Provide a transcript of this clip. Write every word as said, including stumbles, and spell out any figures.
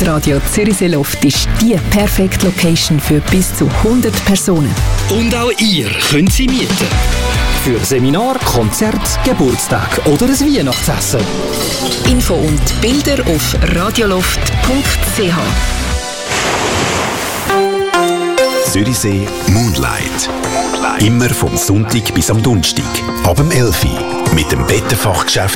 Das Radio Zürichsee Loft ist die perfekte Location für bis zu hundert Personen. Und auch ihr könnt sie mieten. Für Seminar, Konzert, Geburtstag oder ein Weihnachtsessen. Info und Bilder auf radioloft punkt c h. Zürichsee Moonlight. Immer vom Sonntag bis am Donnerstag. Ab dem elf Uhr. Mit dem Bettenfachgeschäft